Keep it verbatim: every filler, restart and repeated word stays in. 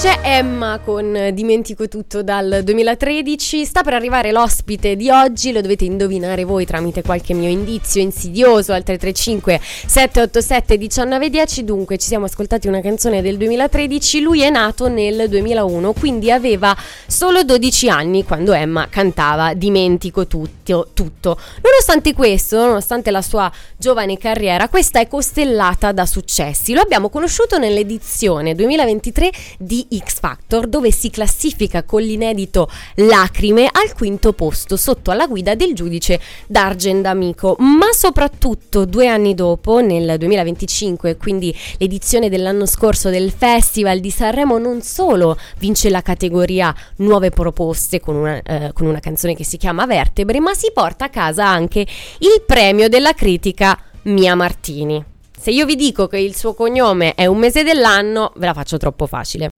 C'è Emma con Dimentico tutto dal duemilatredici, sta per arrivare l'ospite di oggi, lo dovete indovinare voi tramite qualche mio indizio insidioso al tre tre cinque sette otto sette uno nove uno zero. Dunque ci siamo ascoltati una canzone del duemilatredici, lui è nato nel duemilauno, quindi aveva solo dodici anni quando Emma cantava Dimentico tutto, tutto. Nonostante questo, nonostante la sua giovane carriera, questa è costellata da successi. Lo abbiamo conosciuto nell'edizione duemilaventitré di X Factor, dove si classifica con l'inedito Lacrime al quinto posto sotto alla guida del giudice Dargen D'Amico, ma soprattutto due anni dopo, nel duemilaventicinque, quindi l'edizione dell'anno scorso del Festival di Sanremo, non solo vince la categoria Nuove Proposte con una, eh, con una canzone che si chiama Vertebre, ma si porta a casa anche il premio della critica Mia Martini. Se io vi dico che il suo cognome è un mese dell'anno, ve la faccio troppo facile.